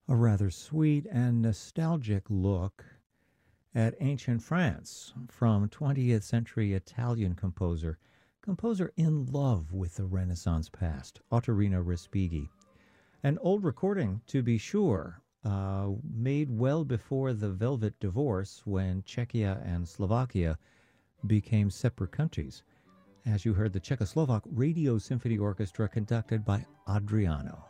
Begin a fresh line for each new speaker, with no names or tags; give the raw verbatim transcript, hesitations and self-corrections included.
a rather sweet and nostalgic look at ancient France from twentieth century Italian composer, composer in love with the Renaissance past, Ottorino Respighi. An old recording, to be sure, uh, made well before the Velvet Divorce when Czechia and Slovakia became separate countries. As you heard, the Czechoslovak Radio Symphony Orchestra conducted by Adriano.